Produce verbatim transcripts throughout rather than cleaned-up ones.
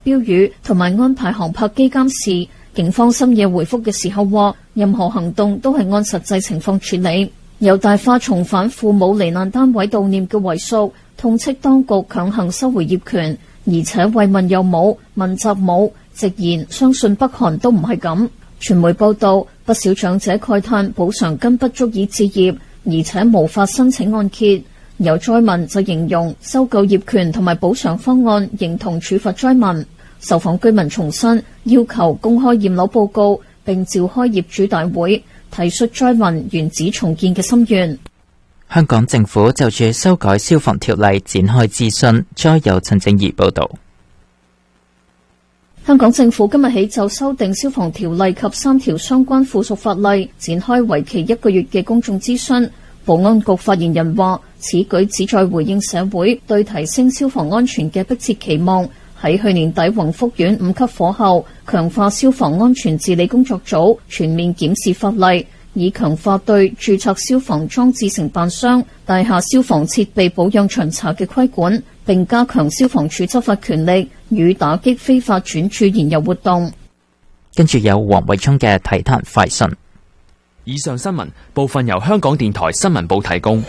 標語同埋安排航拍機監視。警方深夜回覆嘅時候話，任何行動都係按實際情況處理。有大花重返父母罹難單位悼念嘅遺屬痛斥當局強行收回業權，而且慰問又冇，問責冇，直言相信北韓都唔係咁。傳媒報道，不少長者慨嘆補償金不足以置業，而且無法申請按揭。有災民就形容收購業權同埋補償方案形同處罰災民。受訪居民重申要求公開驗樓報告，並召開業主大會，提出災民原址重建嘅心願。 香港政府就住修改消防條例展開諮詢，再由陳靜怡報道。 香港政府今日起就修訂消防條例及三條相關附屬法例展開為期一個月嘅公眾諮詢。保安局發言人話，此舉旨在回應社會對提升消防安全嘅迫切期望。喺去年底宏福苑五級火後，強化消防安全治理工作組全面檢視法例，以強化對註冊消防裝置承辦商、大廈消防設備保養巡查嘅規管，並加強消防處執法權力，與打擊非法轉注燃油活動。 跟住有黃偉聰嘅體壇快訊。 以上新聞部分由香港電台新聞部提供。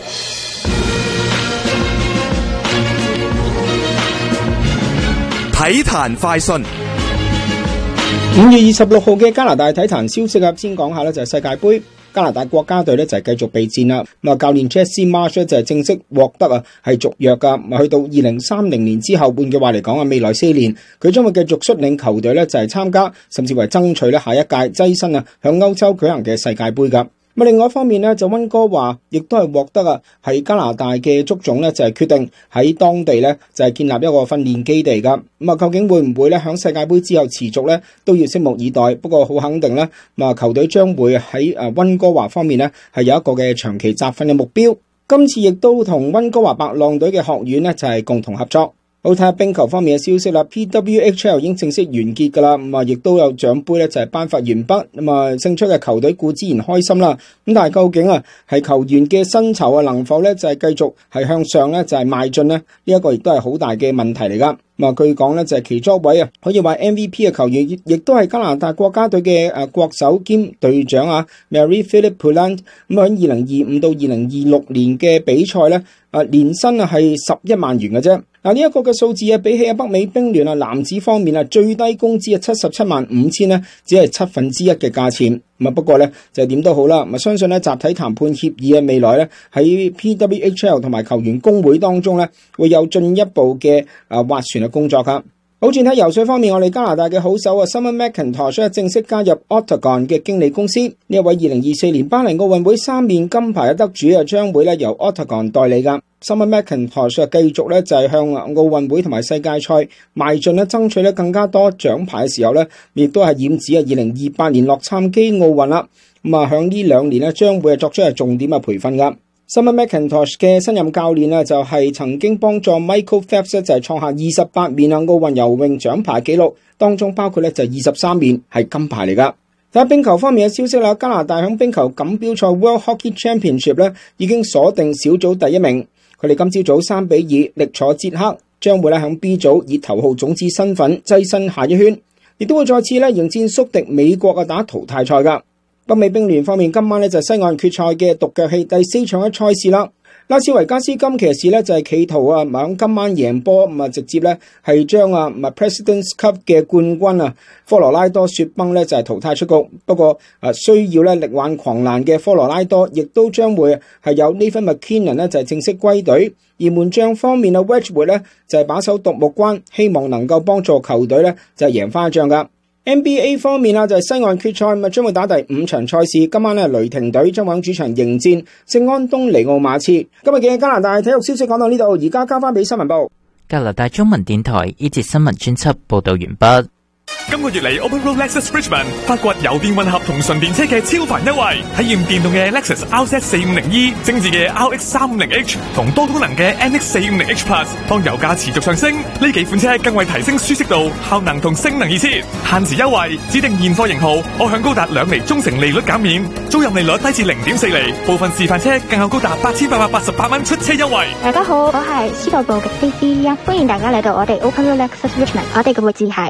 體壇快訊。 五月二十六號嘅加拿大體壇消息啊，先講下呢就係世界盃，加拿大國家隊呢就係繼續備戰啦。咁啊，教練 Jesse Marsch 就係正式獲得啊係續約噶，去到二零三零年之後，換句話嚟講啊，未來四年佢將會繼續率領球隊呢就係參加，甚至為爭取呢下一屆躋身啊向歐洲舉行嘅世界盃噶。咁另外一方面呢，就溫哥華亦都係獲得啊，喺加拿大嘅足總呢，就係決定喺當地呢，就係建立一個訓練基地噶。咁啊，究竟會唔會呢？響世界盃之後持續呢，都要拭目以待。不過好肯定呢，咁啊球隊將會喺誒溫哥華方面呢，係有一個嘅長期集訓嘅目標。今次亦都同溫哥華白浪隊嘅學院呢，就係共同合作。好，睇下冰球方面嘅消息啦 ，P W H L 已經正式完結噶啦，咁啊亦都有獎杯咧就係頒發完畢，咁啊勝出嘅球隊固之然開心啦，咁但係究竟啊係球員嘅薪酬啊能否咧就係繼續係向上咧就係邁進咧？呢一個亦都係好大嘅問題嚟噶。咁啊據講咧就係其中一位啊可以話 M V P 嘅球員，亦都係加拿大國家隊嘅誒國手兼隊長啊 Marie-Philip Poulin，咁喺二零二五到二零二六年嘅比賽咧啊年薪啊係十一萬元嘅啫。嗱，呢一個嘅數字啊，比起啊北美冰聯啊男子方面啊最低工資啊七十七萬五千呢，只係七分之一嘅價錢。咁啊不過咧就點都好啦，咁啊相信咧集體談判協議嘅未來咧喺 P W H L 同埋球員工會當中咧會有進一步嘅啊斡旋嘅工作噶。好，轉睇游水方面，我哋加拿大嘅好手啊 Summer McIntosh 正式加入 Octagon 嘅經理公司。呢一位二零二四年巴黎奧運會三面金牌嘅得主啊，將會咧由 Octagon 代理噶。Summer McIntosh 繼續咧就係向奧運會同埋世界賽邁進咧，爭取咧更加多獎牌嘅時候咧，亦都係染指啊二零二八年洛杉磯奧運啦。咁啊，響呢兩年咧將會係作出係重點嘅培訓噶。Summer McIntosh 嘅新任教練啊，就係曾經幫助 Michael Phelps 就係創下二十八面啊奧運游泳獎牌紀錄，當中包括咧就二十三面係金牌嚟噶。睇下冰球方面嘅消息啦，加拿大響冰球錦標賽 World Hockey Championship 咧已經鎖定小組第一名，佢哋今朝早三比二力挫捷克，將會咧響 B 組以頭號種子身份躋身下一圈，亦都會再次咧迎戰宿敵美國啊打淘汰賽噶。北美冰聯方面，今晚咧就係西岸決賽嘅獨腳戲第四場嘅賽事啦。拉斯維加斯金騎士咧就係企圖啊響今晚贏波，咁啊直接咧係將啊唔係 President's Cup 嘅冠軍啊科羅拉多雪崩咧就係淘汰出局。不過啊需要咧力挽狂瀾嘅科羅拉多，亦都將會係有 Nathan McKinnon 咧就係正式歸隊。而門將方面啊 Wedgwood 咧就係把守獨木關，希望能夠幫助球隊咧就係贏翻一仗噶。N B A 方面啊，就係西岸決賽，咁啊將會打第五場賽事。今晚咧雷霆隊將往主場迎戰聖安東尼奧馬刺。今日嘅加拿大體育消息講到呢度，而家交翻俾新聞部。 加拿大中文電台呢節新聞專輯報道完畢。 今個月嚟 Open Road Lexus Richmond 發掘油電混合同純電車嘅超凡優惠，體驗電動嘅 Lexus R Z 四五零 E、精緻嘅 R X 三五零 H 同多功能嘅 N X 四五零 H Plus。當油價持續上升，呢幾款車更為提升舒適度、效能同性能而設。限時優惠，指定現貨型號可享高達兩厘中成利率減免，租賃利率低至零點四厘，部分示範車更有高達八千八百八十八蚊出車優惠。 大家好，我係司徒部嘅 C C 啊，歡迎大家嚟到我哋 Open Road Lexus Richmond，我哋嘅會址係